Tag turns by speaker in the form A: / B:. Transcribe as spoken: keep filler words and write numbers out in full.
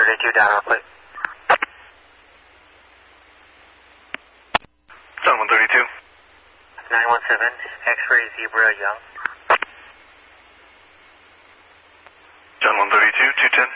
A: thirty-two down real quick.
B: Sun one thirty-two.
A: nine one seven, X-ray Zebra Young.
B: John one thirty-two, two ten.